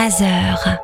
Mazeur.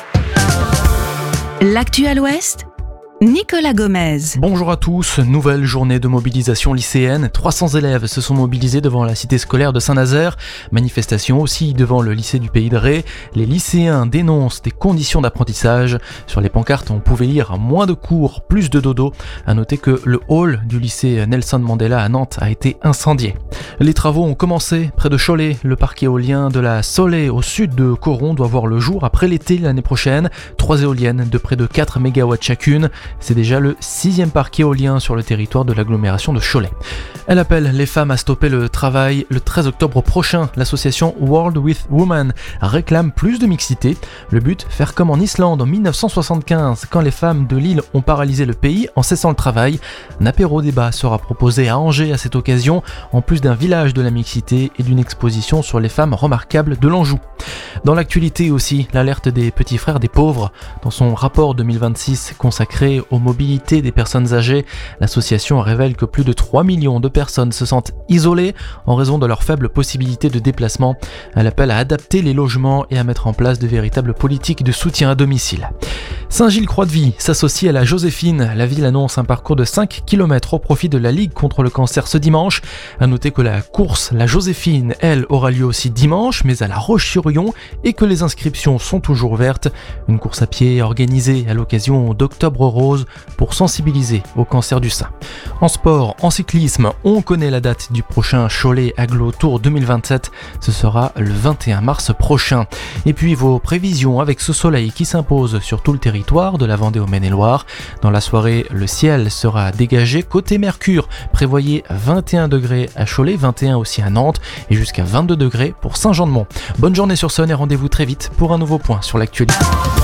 L'actu à l'Ouest, Nicolas Gomez. Bonjour à tous, nouvelle journée de mobilisation lycéenne. 300 élèves se sont mobilisés devant la cité scolaire de Saint-Nazaire. Manifestation aussi devant le lycée du Pays de Ré. Les lycéens dénoncent des conditions d'apprentissage. Sur les pancartes, on pouvait lire moins de cours, plus de dodo. À noter que le hall du lycée Nelson Mandela à Nantes a été incendié. Les travaux ont commencé près de Cholet. Le parc éolien de la Solée au sud de Coron doit voir le jour après l'été l'année prochaine. 3 éoliennes de près de 4 MW chacune. C'est déjà le 6e parc éolien sur le territoire de l'agglomération de Cholet. Elle appelle les femmes à stopper le travail. Le 13 octobre prochain, l'association World with Women réclame plus de mixité. Le but, faire comme en Islande en 1975, quand les femmes de l'île ont paralysé le pays en cessant le travail. Un apéro-débat sera proposé à Angers à cette occasion, en plus d'un village de la mixité et d'une exposition sur les femmes remarquables de l'Anjou. Dans l'actualité aussi, l'alerte des petits frères des pauvres. Dans son rapport 2026 consacré aux mobilités des personnes âgées, l'association révèle que plus de 3 millions de personnes se sentent isolées en raison de leurs faibles possibilités de déplacement. Elle appelle à adapter les logements et à mettre en place de véritables politiques de soutien à domicile. Saint-Gilles-Croix-de-Vie s'associe à la Joséphine. La ville annonce un parcours de 5 km au profit de la Ligue contre le cancer ce dimanche. À noter que la course, la Joséphine, elle, aura lieu aussi dimanche, mais à La Roche-sur-Yon, et que les inscriptions sont toujours ouvertes. Une course à pied organisée à l'occasion d'Octobre Rose pour sensibiliser au cancer du sein. En sport, en cyclisme, on connaît la date du prochain Cholet Aglo Tour 2027. Ce sera le 21 mars prochain. Et puis vos prévisions avec ce soleil qui s'impose sur tout le territoire de la Vendée au Maine-et-Loire. Dans la soirée, le ciel sera dégagé. Côté Mercure, prévoyez 21 degrés à Cholet, 21 aussi à Nantes et jusqu'à 22 degrés pour Saint-Jean-de-Mont. Bonne journée sur Sun et rendez-vous très vite pour un nouveau point sur l'actualité.